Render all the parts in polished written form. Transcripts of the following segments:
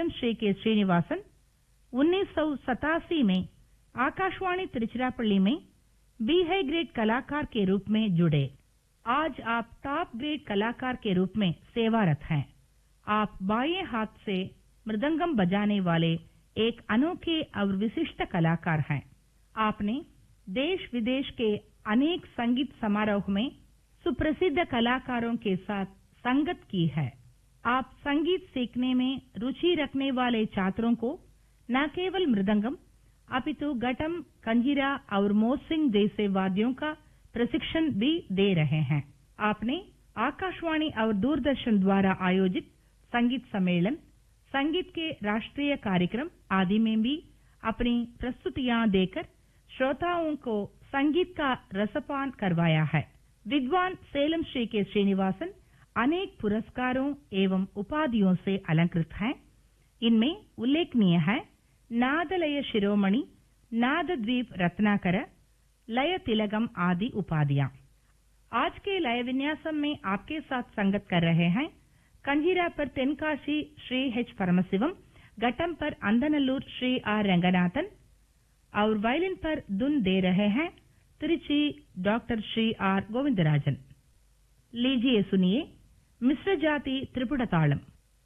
सेलम श्री के श्रीनिवासन 1987 में आकाशवाणी तिरुचिरापल्ली में बी हाई ग्रेड कलाकार के रूप में जुड़े। आज आप टॉप ग्रेड कलाकार के रूप में सेवारत हैं। आप बाएं हाथ से मृदंगम बजाने वाले एक अनोखे और विशिष्ट कलाकार हैं। आपने देश विदेश के अनेक संगीत समारोह में सुप्रसिद्ध कलाकारों के साथ संगत की है। आप संगीत सीखने में रुचि रखने वाले छात्रों को न केवल मृदंगम अपितु घटम, कंजीरा और मोरसिंग जैसे वाद्यों का प्रशिक्षण भी दे रहे हैं। आपने आकाशवाणी और दूरदर्शन द्वारा आयोजित संगीत सम्मेलन, संगीत के राष्ट्रीय कार्यक्रम आदि में भी अपनी प्रस्तुतियां देकर श्रोताओं को संगीत का रसपान करवाया है। विद्वान सेलम श्री के श्रीनिवासन अनेक पुरस्कारों एवं उपाधियों से अलंकृत हैं। इनमें उल्लेखनीय है नादलय शिरोमणि, नादद्वीप रत्नाकर, लय तिलकम आदि उपाधियां। आज के लय विन्यासम में आपके साथ संगत कर रहे हैं कंजीरा पर तेनकाशी श्री एच परमशिवम, घटम पर अंदनल्लूर श्री आर रंगनाथन और वायलिन पर धुन दे रहे हैं तिरुची डॉक्टर श्री आर गोविंदराजन। लीजिए सुनिए मिश्र जाति त्रिपुट तालम।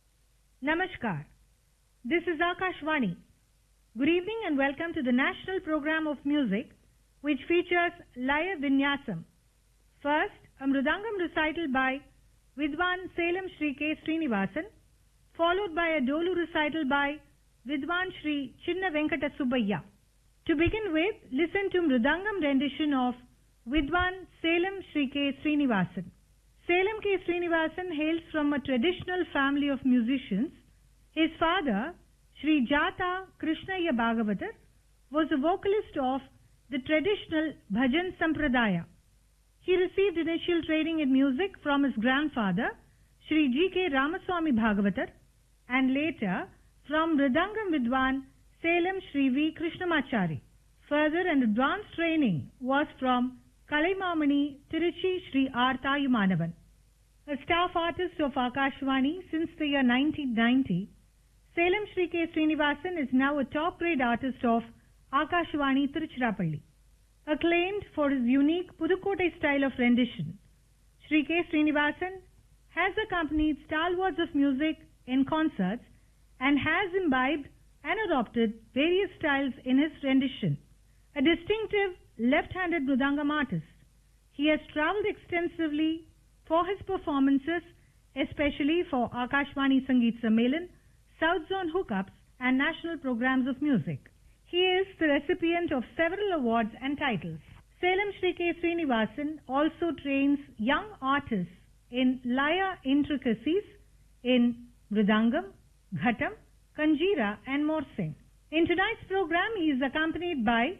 Namaskar. This is Akashvani. Good evening and welcome to the National Program of Music, which features Laya Vinyasam. First, a Mridangam recital by Vidwan Selam Shri K. Srinivasan, followed by a Dolu recital by Vidwan Shri Chinna Venkata Subbayya. To begin with, listen to Mridangam rendition of Vidwan Selam Shri K. Srinivasan. Selam K. Srinivasan hails from a traditional family of musicians. His father, Shri Jata Krishnaya Bhagavatar, was a vocalist of the traditional Bhajan Sampradaya. He received initial training in music from his grandfather, Shri G.K. Ramaswamy Bhagavatar, and later from Mridangam Vidwan Selam Shri V. Krishnamachari. Further, an advanced training was from Kalaimamani Tiruchi Shri R. Tayumanavan. A staff artist of Akashvani since the year 1990, Selam Shri K. Srinivasan is now a top-grade artist of Akashvani Tiruchirappalli. Acclaimed for his unique Pudukkottai style of rendition, Shri K. Srinivasan has accompanied stalwarts of music in concerts and has imbibed and adopted various styles in his rendition. A distinctive left-handed mridangam artist, he has travelled extensively for his performances, especially for Akashvani Sangeet Sammelan, South Zone Hookups and national programs of music. He is the recipient of several awards and titles. Selam Shri K. Srinivasan also trains young artists in Laya intricacies in Mridangam, Ghatam, Kanjira and Morsing. In tonight's program, he is accompanied by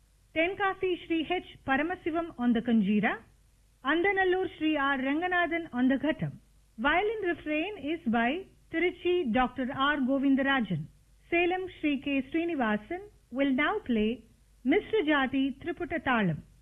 Tenkasi Shri H. Paramasivam on the Kanjira, Andanallur Shri R. Ranganathan on the Ghatam. Violin refrain is by Tiruchi Dr. R. Govindarajan. Selam Shri K. Srinivasan will now play Mr. Jati Triputa Talam.